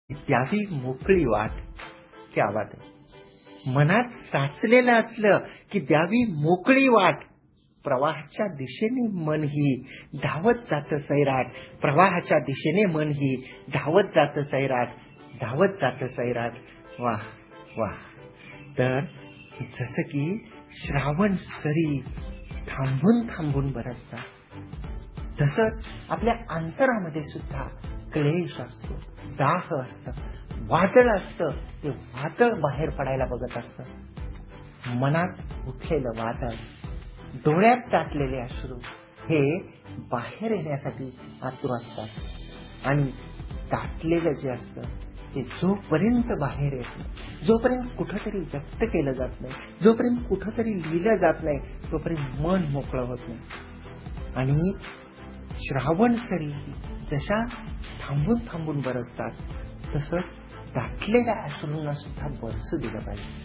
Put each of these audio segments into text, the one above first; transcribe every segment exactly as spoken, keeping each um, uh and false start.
द्यावी मोकळी वाट. क्या बात आहे. मनात साचलेलं असलं की द्यावी मोकळी वाट. प्रवाहाच्या दिशेने मन ही धावत जातं सैराट. प्रवाहाच्या दिशेने मन ही धावत जातं सैराट. धावत जातं सैराट. वाह वाह. तर जसं की श्रावण सरी थांबून थांबून बरसतात, तसंच आपल्या अंतरामध्ये सुद्धा क्लेश असतो, दाह असतं, वादळ असतं. ते वादळ बाहेर पडायला बघत असतं. मनात उठलेलं वादळ, डोळ्यात दाटलेले अश्रू हे बाहेर येण्यासाठी आतुर असतात. आणि दाटलेलं जे असतं ते जोपर्यंत बाहेर येत नाही, जोपर्यंत कुठंतरी व्यक्त केलं जात नाही, जोपर्यंत कुठंतरी लिहिलं जात नाही, तोपर्यंत मन मोकळं होत नाही. आणि श्रावण सरी जशा थांबून थांबून बरसतात, तसंच दाटलेल्या अश्रूंना सुद्धा बरसू दिलं पाहिजे.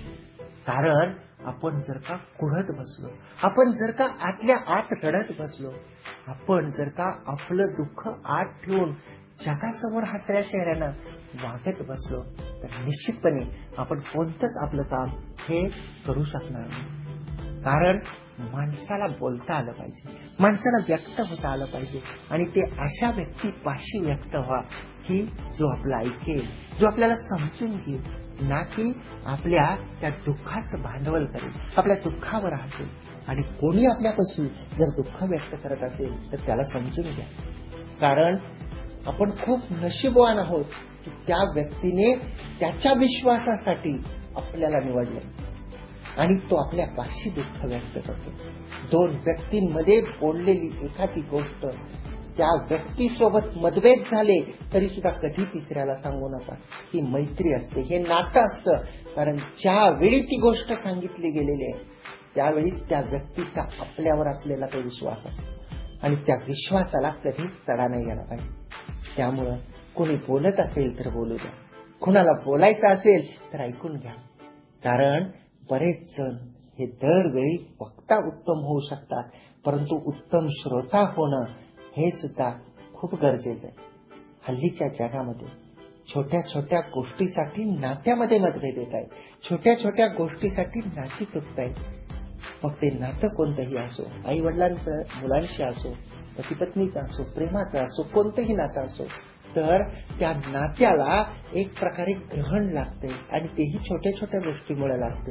कारण आपण जर का कुढत बसलो, आपण जर का आतल्या आत रडत बसलो, आपण जर का आपलं दुःख आत ठेवून जगासमोर हसऱ्या चेहऱ्यानं वागत बसलो, तर निश्चितपणे आपण कोणतंच आपलं काम हे करू शकणार नाही. कारण माणसाला बोलता आलं पाहिजे, माणसाला व्यक्त होता आलं पाहिजे. आणि ते अशा व्यक्तीपाशी व्यक्त व्हा की जो आपलं ऐकेल, जो आपल्याला समजून घेईल, ना की आपल्या त्या दुःखाचं भांडवल करेल, आपल्या दुःखावर हसेल. आणि कोणी आपल्यापाशी जर दुःख व्यक्त करत असेल तर त्याला समजून घ्या. कारण आपण खूप नशीबवान आहोत की त्या व्यक्तीने त्याच्या विश्वासासाठी आपल्याला निवडलं आणि तो आपल्या पाशी दुःख व्यक्त करतो. दोन व्यक्तींमध्ये बोललेली एखादी गोष्ट, त्या व्यक्तीसोबत मतभेद झाले तरी सुद्धा कधी तिसऱ्याला सांगू नका. ही मैत्री असते, हे नातं असतं. कारण ज्यावेळी ती गोष्ट सांगितली गेलेली आहे त्यावेळी त्या व्यक्तीचा आपल्यावर असलेला तो विश्वास असतो आणि त्या विश्वासाला कधीच तडा नाही गेला पाहिजे. त्यामुळं कोणी बोलत असेल तर बोलू द्या, कुणाला बोलायचं असेल तर ऐकून घ्या. कारण बरेच जण हे दरवेळी वक्ता उत्तम होऊ शकतात, परंतु उत्तम श्रोता होणं हे सुद्धा खूप गरजेचं आहे. हल्लीच्या जगामध्ये छोट्या छोट्या गोष्टीसाठी नात्यामध्ये मतभेद येत आहेत, छोट्या छोट्या गोष्टीसाठी नाती तुटत आहेत. मग ते नातं कोणतंही असो, आई वडिलांचं मुलांशी असो, पती पत्नीचं असो, प्रेमाचं असो, कोणतंही नातं असो, तर त्या नात्याला एक प्रकारे ग्रहण लागते आणि तेही छोट्या छोट्या गोष्टीमुळे लागते.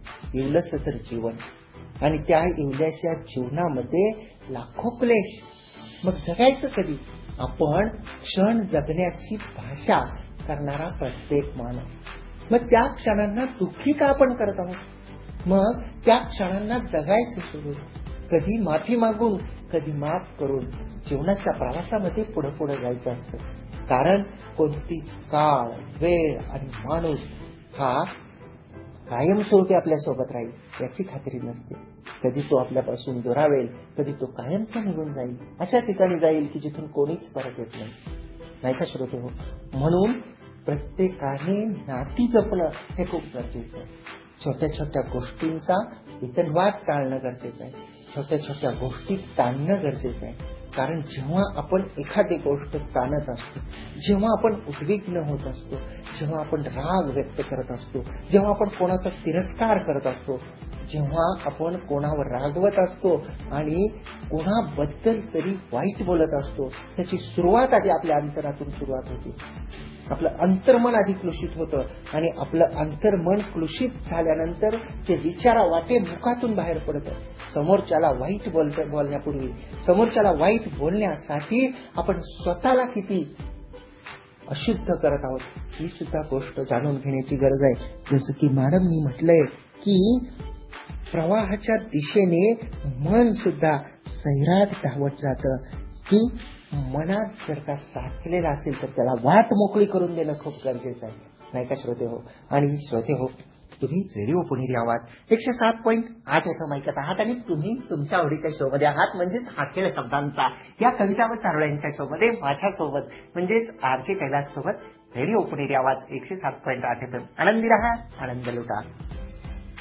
इवलंच तर जीवन, आणि त्या इवल्याच्या जीवनामध्ये लाखो क्लेश. मग जगायचं कधी? आपण क्षण जगण्याची भाषा करणारा प्रत्येक मानव. मग त्या क्षणांना दुःखी का आपण करत आहोत? मग त्या क्षणांना जगायचं सोडून, कधी माफी मागून, कधी माफ करून जीवनाच्या प्रवासामध्ये पुढे पुढे जायचं असतं. कारण कोणतीच काळ, वेळ आणि माणूस हा कायमस्वरूपी आपल्या सोबत राहील याची खात्री नसते. कधी तो आपल्यापासून दुरावेल, कधी तो कायमचा निघून जाईल, अशा ठिकाणी जाईल की जिथून कोणीच परत येत नाही. नाही का श्रोते हो? म्हणून प्रत्येकाने नाती जपणं हे खूप गरजेचं आहे. छोट्या छोट्या गोष्टींचा वितनवाद टाळणं गरजेचं आहे. छोट्या छोट्या गोष्टी ताणणं गरजेचं आहे. कारण जेव्हा आपण एखादी गोष्ट ताणत असतो, जेव्हा आपण उद्विग्न होत असतो, जेव्हा आपण राग व्यक्त करत असतो, जेव्हा आपण कोणाचा तिरस्कार करत असतो, जेव्हा आपण कोणावर रागवत असतो आणि कोणाबद्दल तरी वाईट बोलत असतो, त्याची सुरुवात आधी आपल्या अंतरातून सुरुवात होती. आपलं अंतर्मन आधी क्लुषित होतं आणि आपलं अंतर्मन क्लुषित झाल्यानंतर ते विचारा वाटे मुखातून बाहेर पडतं. समोरच्याला वाईट बोल बोलण्यापूर्वी समोरच्याला वाईट बोलण्यासाठी आपण स्वतःला किती अशुद्ध करत आहोत ही सुद्धा गोष्ट जाणून घेण्याची गरज आहे. जसं की मॅडमनी म्हटलंय की प्रवाहाच्या दिशेने मन सुद्धा सैराट धावत जातं. की मनात जर का साचलेला असेल तर त्याला वाट मोकळी करून देणं खूप गरजेचं आहे. नाही का श्रोते हो? आणि श्रोते हो, तुम्ही रेडिओ पुणेरी आवाज एकशे सात पॉईंट आठ एफ एम ऐकत आहात आणि तुम्ही तुमच्या आवडीच्या शो मध्ये आहात, म्हणजेच हा खेळ शब्दांचा या कविता व चारोळ्यांच्या शो मध्ये माझ्यासोबत म्हणजेच आरजे कैलास सोबत रेडिओ पुणेरी आवाज एकशे सात पॉईंट आठ एफ एम. आनंदी रहा, आनंद लुटा.